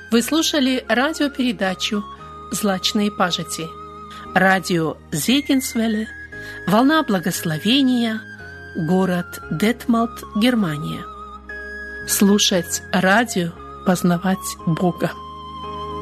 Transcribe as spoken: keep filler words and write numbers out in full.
Вы слушали радиопередачу «Злачные пажити». Радио Зегенсвелле, волна благословения, город Детмалт, Германия. Слушать радио, познавать Бога.